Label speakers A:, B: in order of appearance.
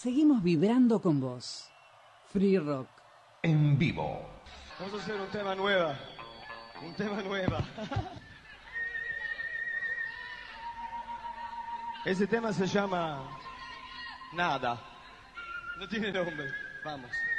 A: Seguimos vibrando con vos. Free Rock.
B: En vivo.
C: Vamos a hacer un tema nueva. Un tema nueva. Ese tema se llama Nada. No tiene nombre. Vamos.